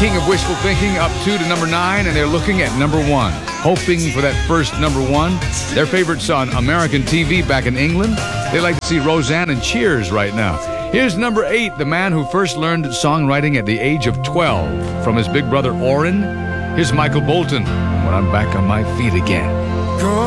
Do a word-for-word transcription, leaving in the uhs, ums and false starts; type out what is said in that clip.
King of Wishful Thinking up two to number nine, and they're looking at number one. Hoping for that first number one. Their favorites on American T V back in England. They like to see Roseanne and Cheers right now. Here's number eight, the man who first learned songwriting at the age of twelve from his big brother Orrin. Here's Michael Bolton, When I'm Back on My Feet Again.